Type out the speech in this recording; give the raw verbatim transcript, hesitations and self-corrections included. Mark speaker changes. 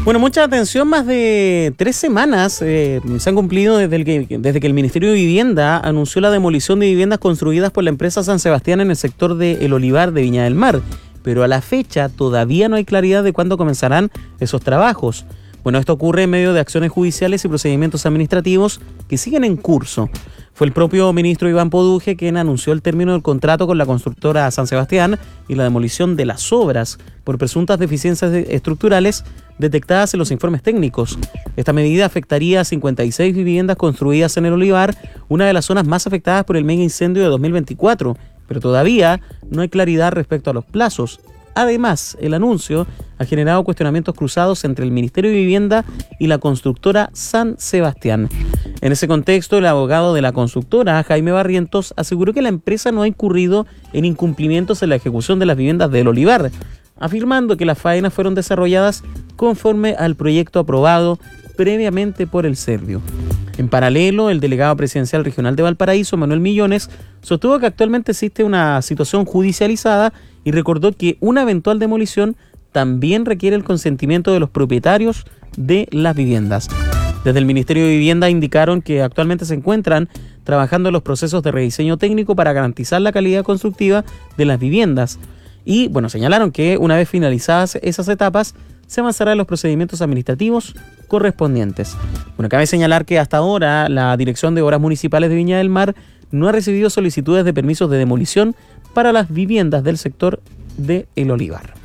Speaker 1: Bueno, mucha atención, más de tres semanas eh, se han cumplido desde, el que, desde que el Ministerio de Vivienda anunció la demolición de viviendas construidas por la empresa San Sebastián en el sector de El Olivar de Viña del Mar, pero a la fecha todavía no hay claridad de cuándo comenzarán esos trabajos. Bueno, esto ocurre en medio de acciones judiciales y procedimientos administrativos que siguen en curso. Fue el propio ministro Iván Poduje quien anunció el término del contrato con la constructora San Sebastián y la demolición de las obras por presuntas deficiencias estructurales detectadas en los informes técnicos. Esta medida afectaría a cincuenta y seis viviendas construidas en El Olivar, una de las zonas más afectadas por el mega incendio de dos mil veinticuatro, pero todavía no hay claridad respecto a los plazos. Además, el anuncio ha generado cuestionamientos cruzados entre el Ministerio de Vivienda y la constructora San Sebastián. En ese contexto, el abogado de la constructora, Jaime Barrientos, aseguró que la empresa no ha incurrido en incumplimientos en la ejecución de las viviendas del Olivar, afirmando que las faenas fueron desarrolladas conforme al proyecto aprobado previamente por el Servio. En paralelo, el delegado presidencial regional de Valparaíso, Manuel Millones, sostuvo que actualmente existe una situación judicializada y recordó que una eventual demolición también requiere el consentimiento de los propietarios de las viviendas. Desde el Ministerio de Vivienda indicaron que actualmente se encuentran trabajando en los procesos de rediseño técnico para garantizar la calidad constructiva de las viviendas. Y, bueno, señalaron que una vez finalizadas esas etapas, se avanzará en los procedimientos administrativos correspondientes. Bueno, cabe señalar que hasta ahora la Dirección de Obras Municipales de Viña del Mar no ha recibido solicitudes de permisos de demolición para las viviendas del sector de El Olivar.